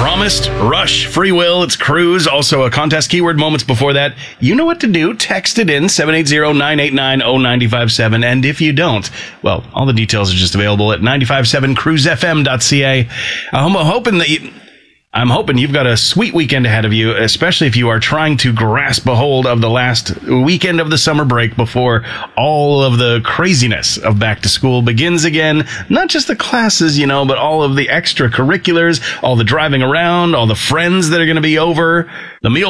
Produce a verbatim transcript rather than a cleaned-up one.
Promised, Rush, Free Will, it's Cruise, also a contest keyword moments before that. You know what to do. Text it in, seven eight zero, nine eight nine, zero nine five seven. And if you don't, well, all the details are just available at nine five seven cruise f m dot c a. I'm hoping that you... I'm hoping you've got a sweet weekend ahead of you, especially if you are trying to grasp a hold of the last weekend of the summer break before all of the craziness of back to school begins again. Not just the classes, you know, but all of the extracurriculars, all the driving around, all the friends that are going to be over, the meal